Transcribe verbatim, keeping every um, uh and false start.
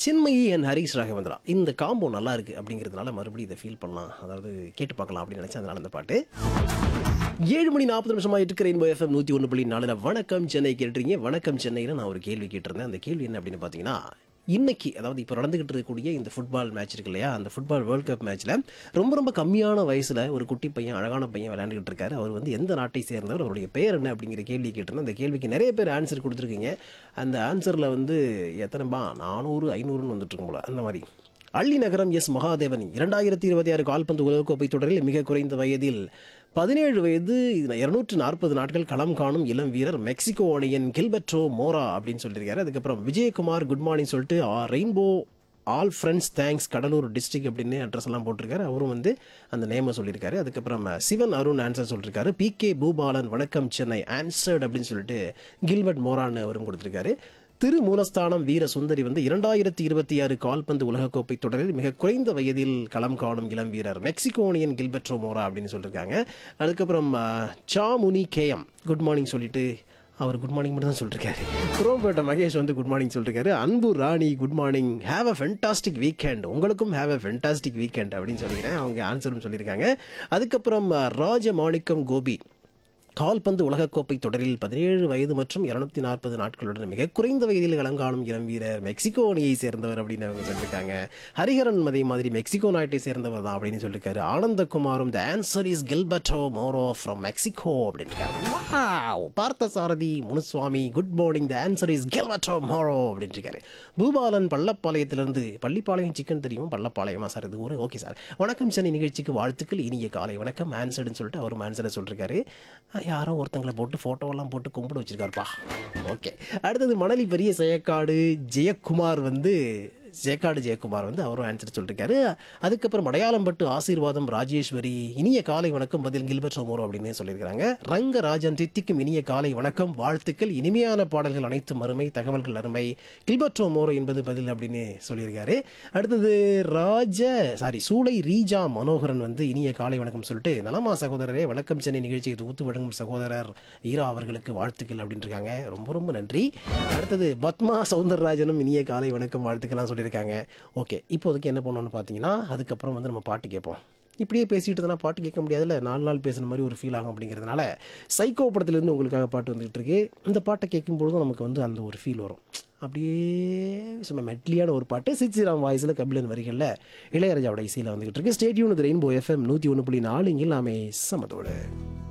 Chinmayi and Harish Raghavendra இந்த combo நல்லா இருக்கு அப்படிங்கிறதுனால மறுபடியும் இதை ஃபீல் பண்ணலாம், அதாவது கேட்டு பார்க்கலாம் அப்படின்னு நினைச்சேன். அதனால இந்த பாட்டு ஏழு மணி நாற்பது நிமிஷமா இருக்கிற இன்போ எஃப்எம் நூற்றி ஒன்று புள்ளி நாலுல வணக்கம் சென்னை கேட்டுறீங்க. வணக்கம் சென்னையில் நான் ஒரு கேள்வி கேட்டிருந்தேன். அந்த கேள்வி என்ன அப்படின்னு பார்த்தீங்கன்னா, இன்னைக்கு அதாவது இப்போ நடந்துகிட்டு இருக்கக்கூடிய இந்த ஃபுட்பால் மேட்ச் இருக்கு இல்லையா, அந்த ஃபுட்பால் வேர்ல்ட் கப் மேட்ச்சில் ரொம்ப ரொம்ப கம்மியான வயசில் ஒரு குட்டி பையன், அழகான பையன் விளையாண்டுக்கிட்டு இருக்காரு. அவர் வந்து எந்த நாட்டை சேர்ந்தவர், அவருடைய பெயர் என்ன அப்படிங்கிற கேள்வி கேட்டிருந்தேன். அந்த கேள்விக்கு நிறைய பேர் ஆன்சர் கொடுத்துருக்கீங்க. அந்த ஆன்சரில் வந்து எத்தனைபா நானூறு ஐநூறுன்னு வந்துட்டு இருக்கும் போல. அந்த மாதிரி அள்ளி நகரம் எஸ் மகாதேவன் இரண்டாயிரத்தி இருபத்தி ஆறு கால்பந்து உலகக்கோப்பை தொடரில் மிக குறைந்த வயதில் பதினேழு வயது இருநூற்று நாற்பது நாட்கள் களம் காணும் இளம் வீரர் மெக்சிகோ அணியின் கில்பெர்ட்டோ மோரா அப்படின்னு சொல்லியிருக்காரு. அதுக்கப்புறம் விஜயகுமார் குட் மார்னிங் சொல்லிட்டு rainbow all friends thanks Cuddalore district அப்படின்னு அட்ரஸ் எல்லாம் போட்டிருக்காரு. அவரும் வந்து அந்த நேமை சொல்லியிருக்காரு. அதுக்கப்புறம் சிவன் அருண் ஆன்சர் சொல்லியிருக்காரு. பி கே பூபாலன் வணக்கம் சென்னை ஆன்சர்ட் அப்படின்னு சொல்லிட்டு கில்பர்ட் மோரான்னு அவரும் கொடுத்துருக்காரு. திரு மூலஸ்தானம் வீர சுந்தரி வந்து இரண்டாயிரத்தி இருபத்தி ஆறு கால்பந்து உலகக்கோப்பை தொடரில் மிக குறைந்த வயதில் களம் காணும் இளம் வீரர் மெக்சிகோ அணியின் கில்பெர்ட்டோ மோரா அப்படின்னு சொல்லியிருக்காங்க. அதுக்கப்புறம் சாமுனி கேஎம் குட் மார்னிங் சொல்லிட்டு அவர் குட் மார்னிங் மட்டும் தான் சொல்லியிருக்காரு. குரோம்பேட்டை மகேஷ் வந்து குட் மார்னிங் சொல்லியிருக்காரு. அன்பு ராணி good morning, have a fantastic weekend, உங்களுக்கும் ஹேவ் அ ஃபென்டாஸ்டிக் வீக்கெண்ட் அப்படின்னு சொல்லிக்கிறேன். அவங்க ஆன்சரும் சொல்லியிருக்காங்க. அதுக்கப்புறம் ராஜ மாணிக்கம் கோபி கால்பந்து உலகக்கோப்பை தொடரில் பதினேழு வயது மற்றும் இருநூத்தி நாற்பது நாட்களுடன் மிக குறைந்த வயதில் களங்காணும் இளம் வீரர் மெக்சிகோ அணியை சேர்ந்தவர் அப்படின்னு அவங்க சொல்லியிருக்காங்க. ஹரிஹரன் அதே மாதிரி மெக்சிகோ நாட்டை சேர்ந்தவர் தான் அப்படின்னு சொல்லியிருக்காரு. ஆனந்தகுமாரும் the answer is கில்பெர்ட்டோ More from Mexico அப்படின்னு. பார்த்த சாரதி Munuswamy good morning, the answer is கில்பெர்ட்டோ மோரோ அப்படின்னு இருக்காரு. பூபாலன் பள்ளப்பாளையத்திலிருந்து, பள்ளிப்பாளையம் சிக்கன் தெரியும், பள்ளப்பாளையமா சார் இது ஊர்? Okay sir. வணக்கம் சென்னை நிகழ்ச்சிக்கு வாழ்த்துக்கள், இனிய காலை வணக்கம் ஆன்சர்ன்னு சொல்லிட்டு அவரும் ஆன்சரை சொல்லியிருக்காரு. யாரோ ஒருத்தங்களை போட்டு ஃபோட்டோவெல்லாம் போட்டு கும்பிட வச்சிருக்காருப்பா. ஓகே, அடுத்தது மணலி பெரிய செயக்காடு ஜெயக்குமார் வந்து ஜெயக்காடு ஜெயக்குமார் வந்து அவரும் ஆன்சர் சொல்லியிருக்காரு. அதுக்கப்புறம் அடையாளம்பட்டு ஆசீர்வாதம் ராஜேஸ்வரி இனிய காலை வணக்கம் பதில் கில்பெர்ட்டோ மோரோ அப்படின்னு சொல்லியிருக்காங்க. ரங்கராஜன் தித்திக்கும் இனிய காலை வணக்கம் வாழ்த்துக்கள், இனிமையான பாடல்கள் அனைத்தும் அருமை, தகவல்கள் அருமை, கில்பெர்ட்டோ மோரோ என்பது பதில் அப்படின்னு சொல்லியிருக்காரு. அடுத்தது ராஜ சாரி சூளை ரீஜா மனோகரன் வந்து இனிய காலை வணக்கம் சொல்லிட்டு நலமா சகோதரரே வணக்கம் சென்னை நிகழ்ச்சியை தொகுத்து வழங்கும் சகோதரர் ஈரா அவர்களுக்கு வாழ்த்துக்கள் அப்படின்னு இருக்காங்க. ரொம்ப ரொம்ப நன்றி. அடுத்தது பத்மா சவுந்தரராஜனும் இனிய காலை வணக்கம் வாழ்த்துக்கள்லாம் சொல்லி இருக்காங்க. ஓகே, இப்போதைக்கு என்ன பண்ணணும்னு பார்த்தீங்கன்னா, அதுக்கப்புறம் வந்து நம்ம பாட்டு கேட்போம். இப்படியே பேசிட்டு இருந்தால் பாட்டு கேட்க முடியாதுல்ல, நாலு நாள் பேசுன மாதிரி ஒரு ஃபீல் ஆகும். அப்படிங்கிறதுனால சைக்கோ படத்துலேருந்து உங்களுக்காக பாட்டு வந்துகிட்டு இருக்கு. இந்த பாட்டை கேட்கும்பொழுதும் நமக்கு வந்து அந்த ஒரு ஃபீல் வரும். அப்படியே சும்மா மெட்லியான ஒரு பாட்டு சிச்சிராம் வாய்ஸில் கபிலன் வரிகளில் இளையராஜாவோட இசையில் வந்துகிட்டு இருக்கு. ஸ்டேடியூன் ரெயின்போ எஃப்எம் நூற்றி ஒன்று புள்ளி நாலு இங்கே நாமே சமத்தோடு.